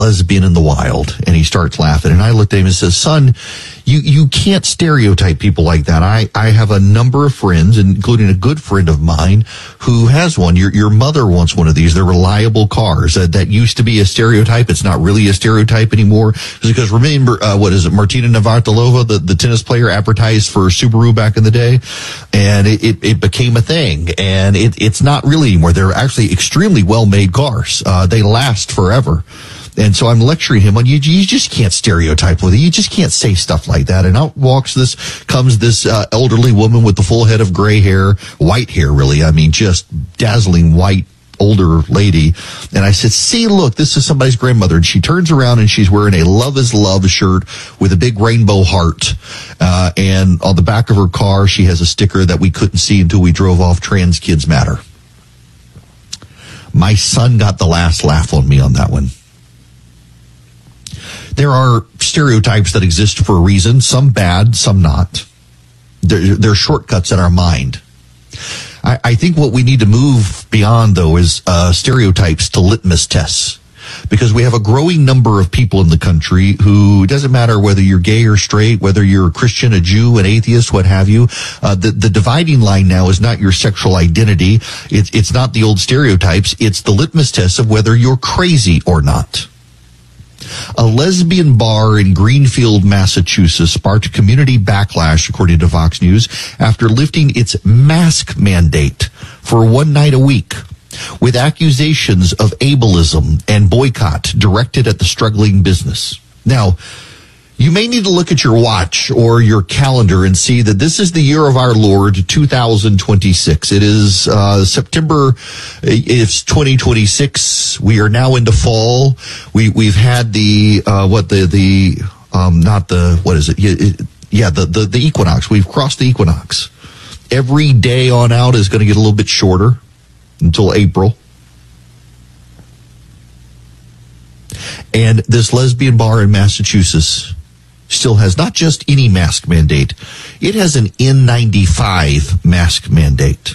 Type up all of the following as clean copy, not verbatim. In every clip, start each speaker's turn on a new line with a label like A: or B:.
A: lesbian in the wild, and he starts laughing. And I looked at him and says, son, you can't stereotype people like that. I have a number of friends, including a good friend of mine, who has one. Your mother wants one of these. They're reliable cars. That used to be a stereotype. It's not really a stereotype anymore. Because remember, Martina Navratilova, the tennis player, advertised for Subaru back in the day, and it became a thing. And it's not really anymore. They're actually extremely well-made cars. They last forever. And so I'm lecturing him on, you just can't stereotype with it. You just can't say stuff like that. And out comes this elderly woman with the full head of gray hair, white hair, really. I mean, just dazzling white, older lady. And I said, see, look, this is somebody's grandmother. And she turns around and she's wearing a Love is Love shirt with a big rainbow heart. And on the back of her car, she has a sticker that we couldn't see until we drove off, Trans Kids Matter. My son got the last laugh on me on that one. There are stereotypes that exist for a reason, some bad, some not. They're shortcuts in our mind. I think what we need to move beyond, though, is stereotypes to litmus tests. Because we have a growing number of people in the country who, it doesn't matter whether you're gay or straight, whether you're a Christian, a Jew, an atheist, what have you, the dividing line now is not your sexual identity. It's not the old stereotypes. It's the litmus test of whether you're crazy or not. A lesbian bar in Greenfield, Massachusetts sparked community backlash, according to Fox News, after lifting its mask mandate for one night a week, with accusations of ableism and boycott directed at the struggling business. Now, you may need to look at your watch or your calendar and see that this is the year of our Lord, 2026. It is September. It's 2026. We are now into fall. We've had the equinox. We've crossed the equinox. Every day on out is going to get a little bit shorter until April. And this lesbian bar in Massachusetts still has not just any mask mandate, it has an N95 mask mandate.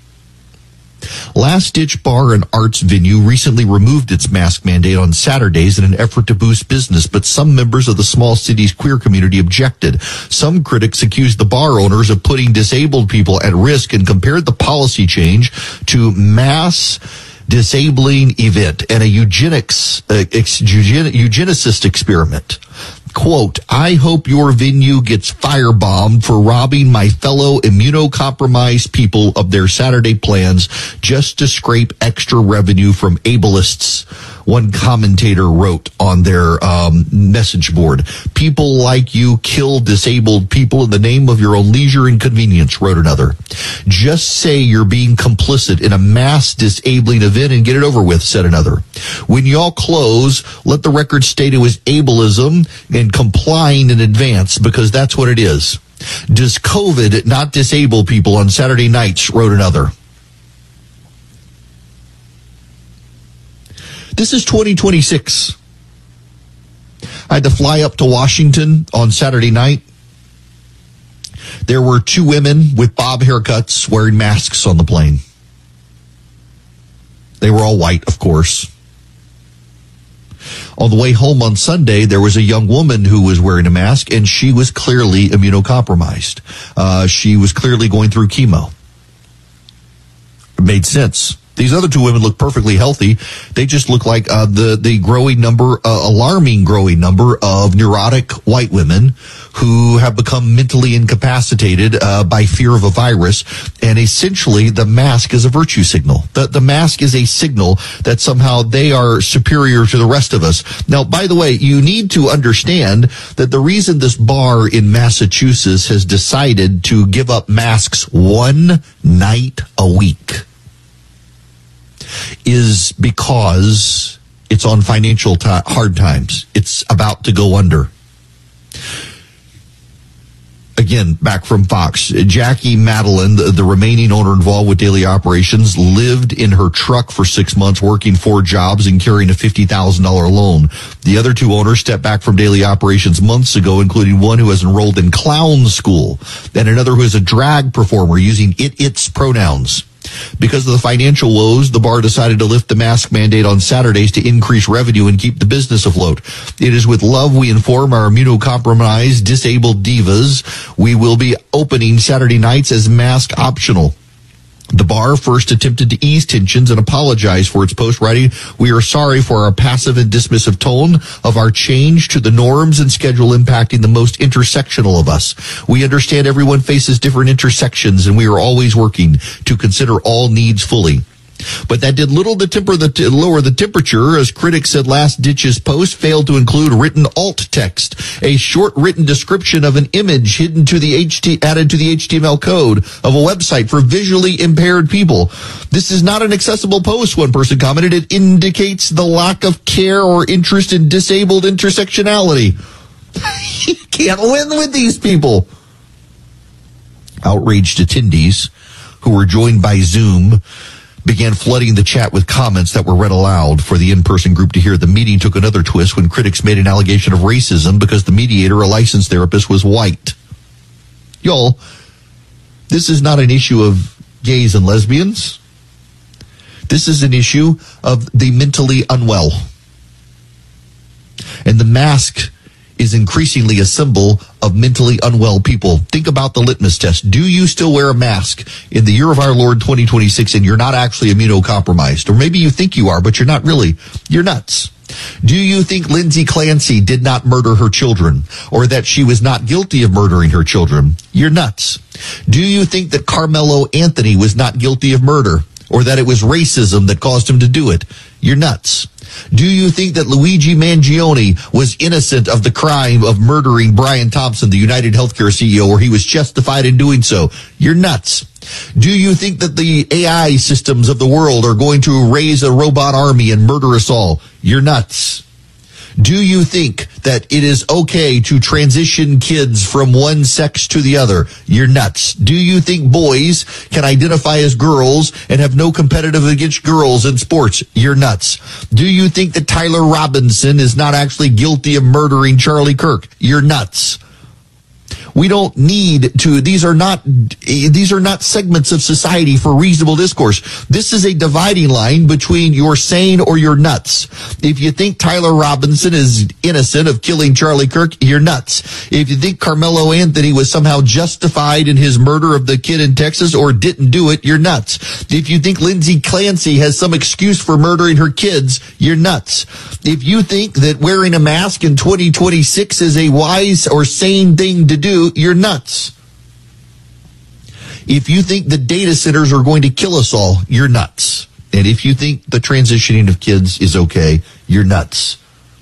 A: Last Ditch Bar and Arts venue recently removed its mask mandate on Saturdays in an effort to boost business, but some members of the small city's queer community objected. Some critics accused the bar owners of putting disabled people at risk and compared the policy change to mass disabling event and a eugenicist experiment. Quote, I hope your venue gets firebombed for robbing my fellow immunocompromised people of their Saturday plans just to scrape extra revenue from ableists, one commentator wrote on their message board. People like you kill disabled people in the name of your own leisure and convenience, wrote another. Just say you're being complicit in a mass disabling event and get it over with, said another. When y'all close, let the record state it was ableism and complying in advance, because that's what it is. Does COVID not disable people on Saturday nights, wrote another. This is 2026. I had to fly up to Washington on Saturday night. There were two women with bob haircuts wearing masks on the plane. They were all white, of course. On the way home on Sunday, there was a young woman who was wearing a mask, and she was clearly immunocompromised. She was clearly going through chemo. It made sense. These other two women look perfectly healthy. They just look like the growing number, alarming growing number of neurotic white women who have become mentally incapacitated by fear of a virus. And essentially, the mask is a virtue signal. The mask is a signal that somehow they are superior to the rest of us. Now, by the way, you need to understand that the reason this bar in Massachusetts has decided to give up masks one night a week is because it's on financial hard times. It's about to go under. Again, back from Fox, Jackie Madeline, the remaining owner involved with daily operations, lived in her truck for 6 months, working 4 jobs and carrying a $50,000 loan. The other two owners stepped back from daily operations months ago, including one who has enrolled in clown school and another who is a drag performer using its pronouns. Because of the financial woes, the bar decided to lift the mask mandate on Saturdays to increase revenue and keep the business afloat. It is with love we inform our immunocompromised, disabled divas. We will be opening Saturday nights as mask optional. The bar first attempted to ease tensions and apologize for its post, writing, "We are sorry for our passive and dismissive tone of our change to the norms and schedule impacting the most intersectional of us. We understand everyone faces different intersections, and we are always working to consider all needs fully." But that did little to lower the temperature, as critics said Last Ditch's post failed to include written alt text, a short written description of an image added to the HTML code of a website for visually impaired people. "This is not an accessible post," one person commented. "It indicates the lack of care or interest in disabled intersectionality." You can't win with these people. Outraged attendees, who were joined by Zoom, began flooding the chat with comments that were read aloud for the in-person group to hear. The meeting took another twist when critics made an allegation of racism because the mediator, a licensed therapist, was white. Y'all, this is not an issue of gays and lesbians. This is an issue of the mentally unwell. And the mask is increasingly a symbol of mentally unwell people. Think about the litmus test. Do you still wear a mask in the year of our Lord 2026 and you're not actually immunocompromised? Or maybe you think you are, but you're not really. You're nuts. Do you think Lindsay Clancy did not murder her children, or that she was not guilty of murdering her children? You're nuts. Do you think that Carmelo Anthony was not guilty of murder, or that it was racism that caused him to do it? You're nuts. Do you think that Luigi Mangione was innocent of the crime of murdering Brian Thompson, the United Healthcare CEO, or he was justified in doing so? You're nuts. Do you think that the AI systems of the world are going to raise a robot army and murder us all? You're nuts. Do you think that it is okay to transition kids from one sex to the other? You're nuts. Do you think boys can identify as girls and have no competitive against girls in sports? You're nuts. Do you think that Tyler Robinson is not actually guilty of murdering Charlie Kirk? You're nuts. We don't need to, these are not segments of society for reasonable discourse. This is a dividing line between you're sane or you're nuts. If you think Tyler Robinson is innocent of killing Charlie Kirk, you're nuts. If you think Carmelo Anthony was somehow justified in his murder of the kid in Texas or didn't do it, you're nuts. If you think Lindsay Clancy has some excuse for murdering her kids, you're nuts. If you think that wearing a mask in 2026 is a wise or sane thing to do, you're nuts. If you think the data centers are going to kill us all, you're nuts. And if you think the transitioning of kids is okay, you're nuts.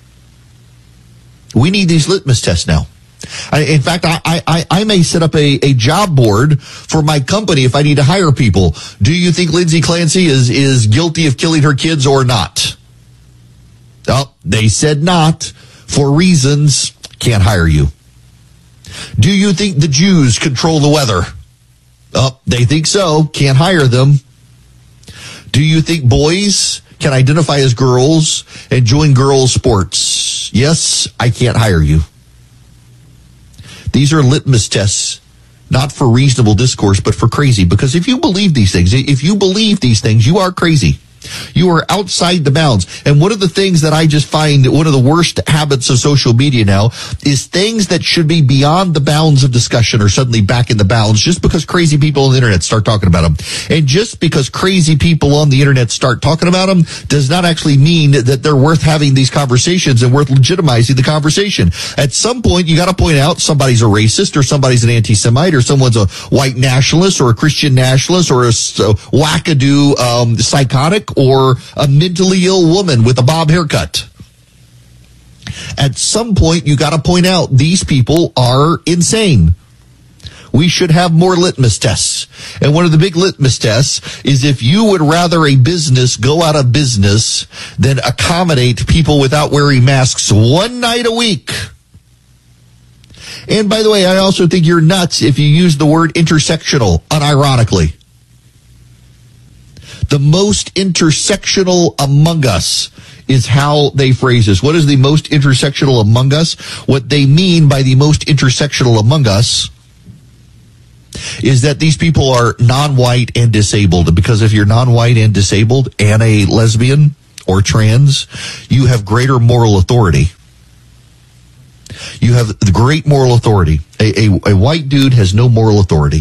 A: We need these litmus tests now. In fact, I may set up a job board for my company if I need to hire people. Do you think Lindsay Clancy is guilty of killing her kids or not? Oh, they said not. For reasons, can't hire you. Do you think the Jews control the weather? Oh, they think so. Can't hire them. Do you think boys can identify as girls and join girls' sports? Yes, I can't hire you. These are litmus tests, not for reasonable discourse, but for crazy. Because if you believe these things, you are crazy. You are outside the bounds. And one of the things that I just find one of the worst habits of social media now is things that should be beyond the bounds of discussion are suddenly back in the bounds just because crazy people on the internet start talking about them. And just because crazy people on the internet start talking about them does not actually mean that they're worth having these conversations and worth legitimizing the conversation. At some point, you got to point out somebody's a racist or somebody's an anti-Semite or someone's a white nationalist or a Christian nationalist or a wackadoo psychotic or a mentally ill woman with a bob haircut. At some point, you got to point out these people are insane. We should have more litmus tests. And one of the big litmus tests is if you would rather a business go out of business than accommodate people without wearing masks one night a week. And by the way, I also think you're nuts if you use the word intersectional unironically. The most intersectional among us is how they phrase this. What is the most intersectional among us? What they mean by the most intersectional among us is that these people are non-white and disabled. Because if you're non-white and disabled and a lesbian or trans, you have greater moral authority. You have the great moral authority. A white dude has no moral authority.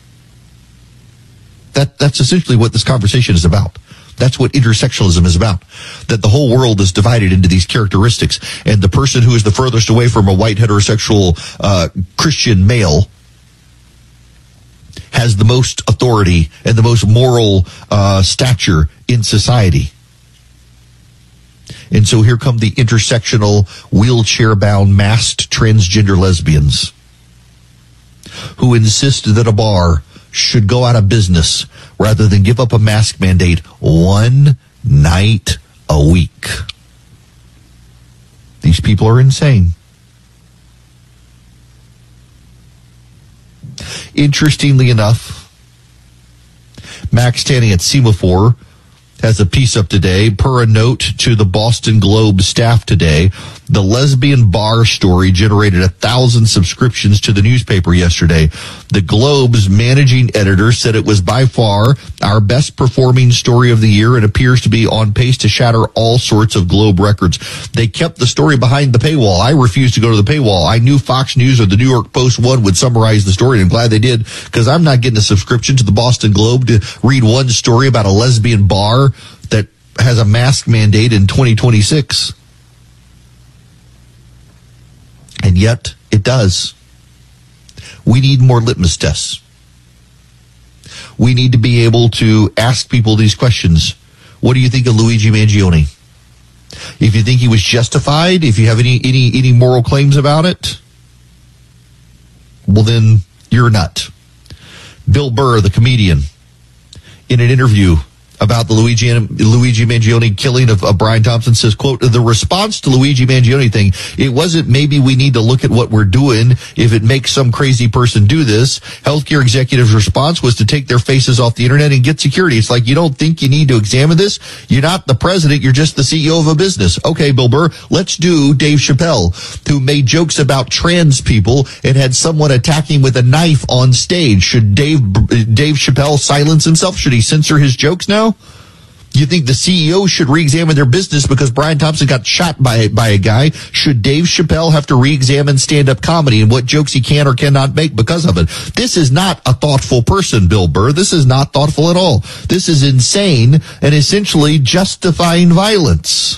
A: That's essentially what this conversation is about. That's what intersectionalism is about. That the whole world is divided into these characteristics. And the person who is the furthest away from a white heterosexual Christian male has the most authority and the most moral stature in society. And so here come the intersectional, wheelchair-bound, masked transgender lesbians who insist that a bar should go out of business rather than give up a mask mandate one night a week. These people are insane. Interestingly enough, Max Tanny at Semaphore has a piece up today. Per a note to the Boston Globe staff today, the lesbian bar story generated 1,000 subscriptions to the newspaper yesterday. The Globe's managing editor said it was by far our best performing story of the year and appears to be on pace to shatter all sorts of Globe records. They kept the story behind the paywall. I refused to go to the paywall. I knew Fox News or the New York Post would summarize the story, and I'm glad they did, because I'm not getting a subscription to the Boston Globe to read one story about a lesbian bar that has a mask mandate in 2026. And yet, it does. We need more litmus tests. We need to be able to ask people these questions. What do you think of Luigi Mangione? If you think he was justified, if you have any moral claims about it, well then, you're a nut. Bill Burr, the comedian, in an interview about the Luigi Mangione killing of Brian Thompson, says, quote, the response to Luigi Mangione thing, it wasn't maybe we need to look at what we're doing if it makes some crazy person do this. Healthcare executives' response was to take their faces off the internet and get security. It's like, you don't think you need to examine this? You're not the president, you're just the CEO of a business. Okay, Bill Burr, let's do Dave Chappelle, who made jokes about trans people and had someone attack him with a knife on stage. Should Dave Chappelle silence himself? Should he censor his jokes now? You think the CEO should re-examine their business because Brian Thompson got shot by a guy? Should Dave Chappelle have to re-examine stand-up comedy and what jokes he can or cannot make because of it? This is not a thoughtful person, Bill Burr. This is not thoughtful at all. This is insane and essentially justifying violence.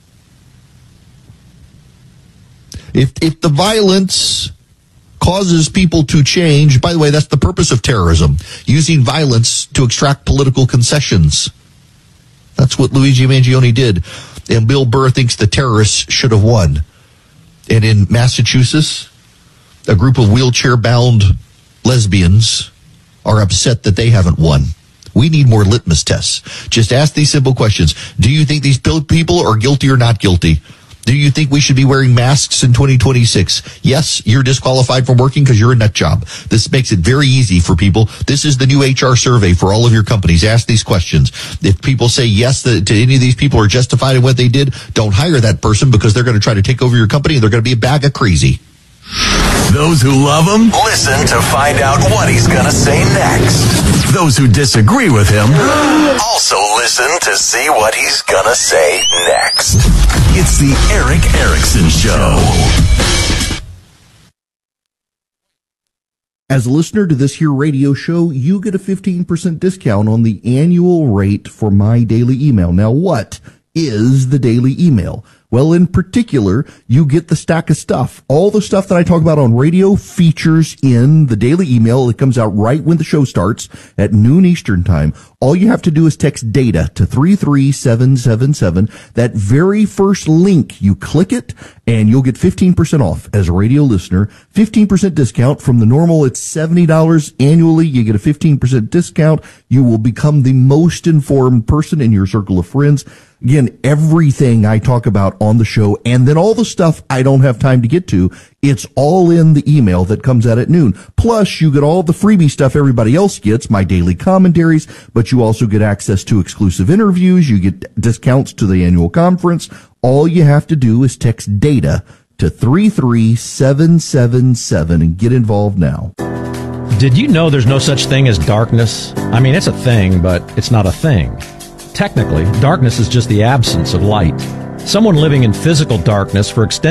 A: If the violence causes people to change, by the way, that's the purpose of terrorism, using violence to extract political concessions. That's what Luigi Mangione did. And Bill Burr thinks the terrorists should have won. And in Massachusetts, a group of wheelchair-bound lesbians are upset that they haven't won. We need more litmus tests. Just ask these simple questions. Do you think these people are guilty or not guilty? Do you think we should be wearing masks in 2026? Yes, you're disqualified from working because you're a nut job. This makes it very easy for people. This is the new HR survey for all of your companies. Ask these questions. If people say yes to any of these people are justified in what they did, don't hire that person because they're going to try to take over your company and they're going to be a bag of crazy.
B: Those who love him, listen to find out what he's going to say next. Those who disagree with him, also listen to see what he's going to say next. It's the Erick Erickson Show.
C: As a listener to this here radio show, you get a 15% discount on the annual rate for my daily email. Now, what is the daily email? Well, in particular, you get the stack of stuff. All the stuff that I talk about on radio features in the daily email. It comes out right when the show starts at noon Eastern time. All you have to do is text DATA to 33777. That very first link, you click it, and you'll get 15% off as a radio listener. 15% discount from the normal. It's $70 annually. You get a 15% discount. You will become the most informed person in your circle of friends. Again, everything I talk about on the show, and then all the stuff I don't have time to get to, it's all in the email that comes out at noon. Plus, you get all the freebie stuff everybody else gets, my daily commentaries, but you also get access to exclusive interviews. You get discounts to the annual conference. All you have to do is text DATA to 33777 and get involved now.
D: Did you know there's no such thing as darkness? I mean, it's a thing, but it's not a thing. Technically, darkness is just the absence of light. Someone living in physical darkness for extended